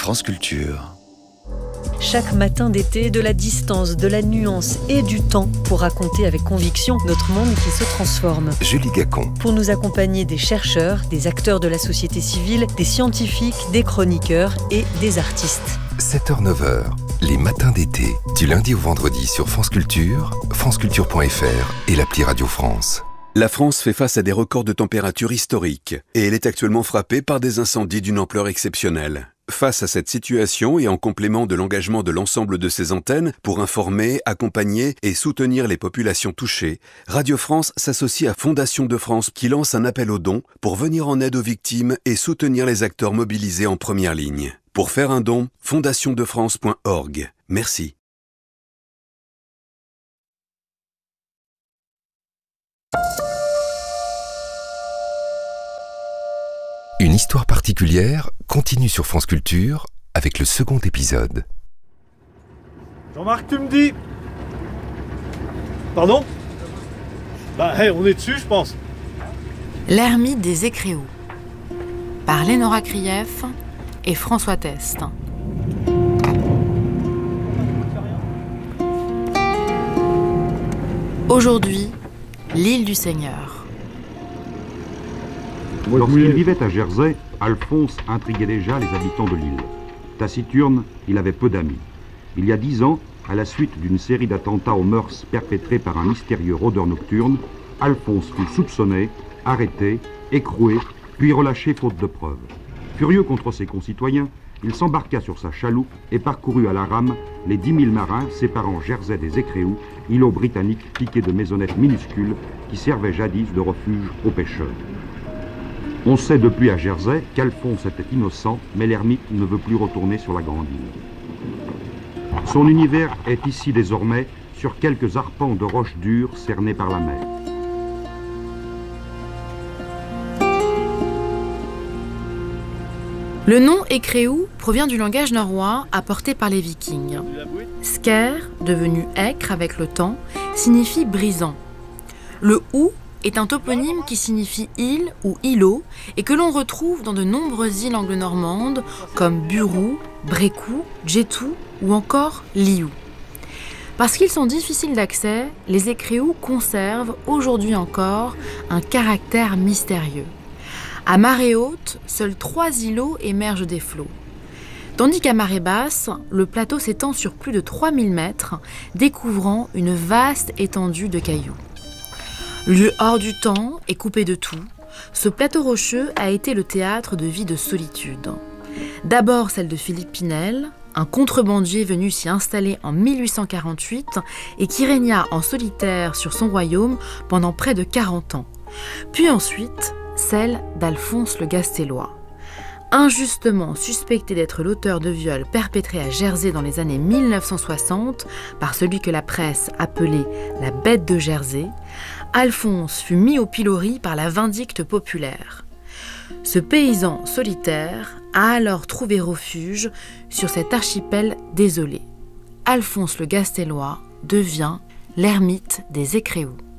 France Culture. Chaque matin d'été, de la distance, de la nuance et du temps pour raconter avec conviction notre monde qui se transforme. Julie Gacon. Pour nous accompagner des chercheurs, des acteurs de la société civile, des scientifiques, des chroniqueurs et des artistes. 7h-9h, les matins d'été, du lundi au vendredi sur France Culture, franceculture.fr et l'appli Radio France. La France fait face à des records de température historiques et elle est actuellement frappée par des incendies d'une ampleur exceptionnelle. Face à cette situation et en complément de l'engagement de l'ensemble de ses antennes pour informer, accompagner et soutenir les populations touchées, Radio France s'associe à Fondation de France qui lance un appel aux dons pour venir en aide aux victimes et soutenir les acteurs mobilisés en première ligne. Pour faire un don, fondationdefrance.org. Merci. Une histoire particulière continue sur France Culture avec le second épisode. Jean-Marc, tu me dis... Pardon ? On est dessus, je pense. L'ermite des Écréous, par Lénora Krief et François Test. Aujourd'hui, l'île du Seigneur. Lorsqu'il vivait à Jersey, Alphonse intriguait déjà les habitants de l'île. Taciturne, il avait peu d'amis. Il y a 10 ans, à la suite d'une série d'attentats aux mœurs perpétrés par un mystérieux rôdeur nocturne, Alphonse fut soupçonné, arrêté, écroué, puis relâché faute de preuves. Furieux contre ses concitoyens, il s'embarqua sur sa chaloupe et parcourut à la rame les 10 000 marins séparant Jersey des Écréous, îlot britannique piqué de maisonnettes minuscules qui servaient jadis de refuge aux pêcheurs. On sait depuis à Jersey qu'Alphonse était innocent, mais l'ermite ne veut plus retourner sur la grande île. Son univers est ici désormais sur quelques arpents de roches dures cernés par la mer. Le nom Écréou provient du langage norrois apporté par les Vikings. Sker, devenu Écre avec le temps, signifie brisant. Le ou est un toponyme qui signifie île ou îlot et que l'on retrouve dans de nombreuses îles anglo-normandes comme Burou, Brécou, Djetou ou encore Liou. Parce qu'ils sont difficiles d'accès, les Écréous conservent aujourd'hui encore un caractère mystérieux. À marée haute, seuls 3 îlots émergent des flots. Tandis qu'à marée basse, le plateau s'étend sur plus de 3000 mètres, découvrant une vaste étendue de cailloux. Lieu hors du temps et coupé de tout, ce plateau rocheux a été le théâtre de vies de solitude. D'abord celle de Philippe Pinel, un contrebandier venu s'y installer en 1848 et qui régna en solitaire sur son royaume pendant près de 40 ans. Puis ensuite, celle d'Alphonse le Gastellois. Injustement suspecté d'être l'auteur de viols perpétrés à Jersey dans les années 1960 par celui que la presse appelait la bête de Jersey, Alphonse fut mis au pilori par la vindicte populaire. Ce paysan solitaire a alors trouvé refuge sur cet archipel désolé. Alphonse le Gastellois devient l'ermite des Écréous.